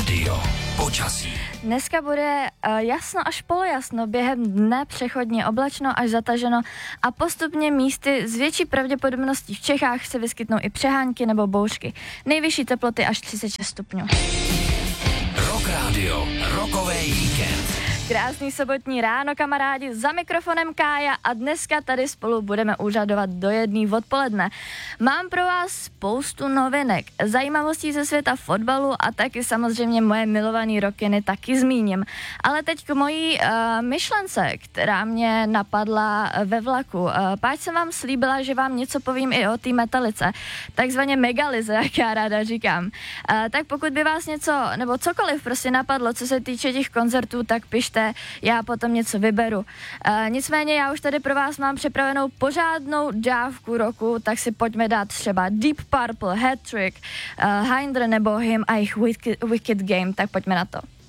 Rádio počasí. Dneska bude jasno až polojasno, během dne přechodně oblačno až zataženo a postupně místy s větší pravděpodobností v Čechách se vyskytnou i přehánky nebo bouřky. Nejvyšší teploty až 36 stupňů. Rock Radio, rokový víkend. Krásný sobotní ráno, kamarádi, za mikrofonem Kája a dneska tady spolu budeme úřadovat do 1 odpoledne. Mám pro vás spoustu novinek, zajímavostí ze světa fotbalu a taky samozřejmě moje milované rokiny taky zmíním. Ale teď k mojí myšlence, která mě napadla ve vlaku. Páč jsem vám slíbila, že vám něco povím i o té Metalice, takzvaně megalize, jak já ráda říkám. Tak pokud by vás něco, nebo cokoliv prostě napadlo, co se týče těch koncertů, tak pište, já potom něco vyberu. Nicméně já už tady pro vás mám připravenou pořádnou dávku roku, tak si pojďme dát třeba Deep Purple, Hat Trick, Hinder nebo Him a jejich Wicked Game, tak pojďme na to.